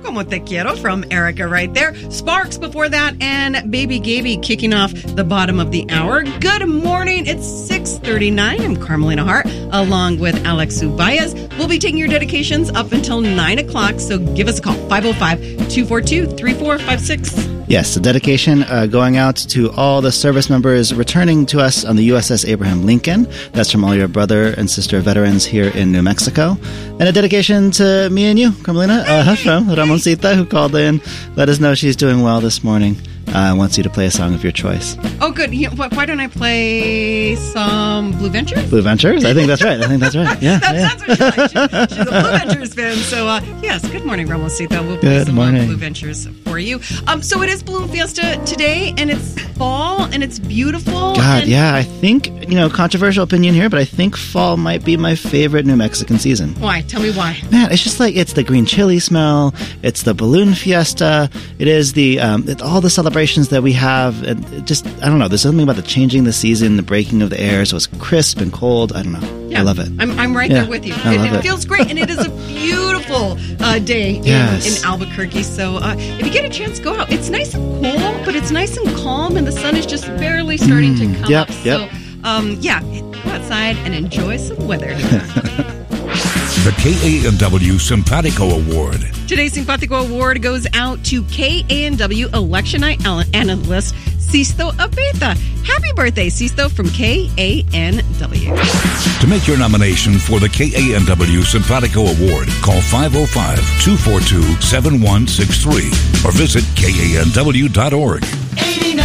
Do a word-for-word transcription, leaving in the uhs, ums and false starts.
Como Te Quiero from Erica right there. Sparks before that, and Baby Gaby kicking off the bottom of the hour. Good morning. It's six thirty-nine. I'm Carmelina Hart, along with Alex Ubayas. We'll be taking your dedications up until nine o'clock, so give us a call, five oh five, two four two, three four five six. Yes, a dedication uh, going out to all the service members returning to us on the U S S Abraham Lincoln. That's from all your brother and sister veterans here in New Mexico. And a dedication to me and you, Carmelina, uh, from Ramoncita, who called in, let us know she's doing well this morning. Uh, wants you to play a song of your choice. Oh, good. You know, why don't I play some Blue Ventures? Blue Ventures? I think that's right. I think that's right. Yeah, that's, yeah. that's what she likes. She, she's a Blue Ventures fan. So, uh, yes, good morning, Ramoncita. We'll play good some morning. Uh, Blue Ventures for you. Um, so it is Balloon Fiesta today, and it's fall, and it's beautiful. God, and yeah. I think, you know, controversial opinion here, but I think fall might be my favorite New Mexican season. Why? Tell me why. Man, it's just like, it's the green chili smell. It's the Balloon Fiesta. It is the, um, it, all the celebrations that we have. And it just, I don't know, there's something about the changing the season, the breaking of the air, so it's crisp and cold. I don't know. Yeah, I love it. I'm, I'm right yeah, there with you. I It, love it it feels great, and it is a beautiful uh, day in, yes. in Albuquerque. So uh, if you get a chance, go out. It's nice and cool, but it's nice and calm, and the sun is just barely starting mm, to come yep, up. Yep. So, um, yeah, go outside and enjoy some weather. The K A N W Simpatico Award. Today's Simpatico Award goes out to K A N W election night analyst Sisto Abeta. Happy birthday, Sisto, from K A N W. To make your nomination for the K A N W Simpatico Award, call five oh five, two four two, seven one six three or visit K A N W dot org.